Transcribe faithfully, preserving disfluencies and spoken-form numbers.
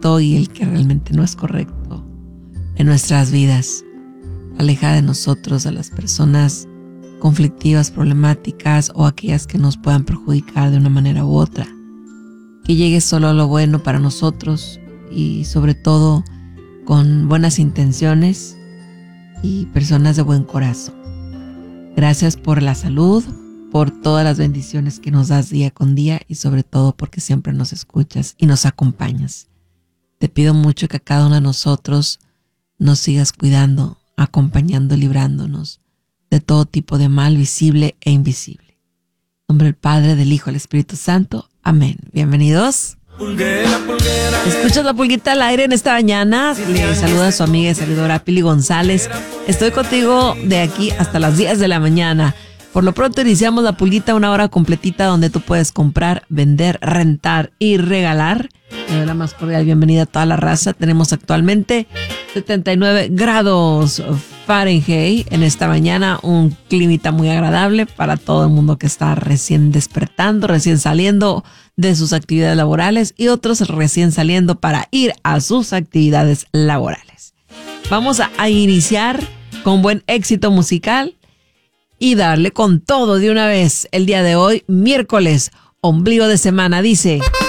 correcto y el que realmente no es correcto en nuestras vidas. Aleja de nosotros a las personas conflictivas, problemáticas o aquellas que nos puedan perjudicar de una manera u otra. Que llegue solo lo bueno para nosotros y sobre todo con buenas intenciones y personas de buen corazón. Gracias por la salud, por todas las bendiciones que nos das día con día y sobre todo porque siempre nos escuchas y nos acompañas. Te pido mucho que a cada uno de nosotros nos sigas cuidando, acompañando, librándonos de todo tipo de mal visible e invisible. En nombre del Padre, del Hijo, del Espíritu Santo. Amén. Bienvenidos. Pulguera, pulguera, Escuchas la pulguita al aire en esta mañana. Le saluda a su amiga y servidora Pili González. Estoy contigo de aquí hasta las diez de la mañana. Por lo pronto iniciamos la pulguita, una hora completita donde tú puedes comprar, vender, rentar y regalar. Le doy la más cordial bienvenida a toda la raza. Tenemos actualmente setenta y nueve grados Fahrenheit en esta mañana, un climita muy agradable para todo el mundo que está recién despertando, recién saliendo de sus actividades laborales y otros recién saliendo para ir a sus actividades laborales. Vamos a, a iniciar con buen éxito musical y darle con todo de una vez el día de hoy, miércoles, ombligo de semana, dice...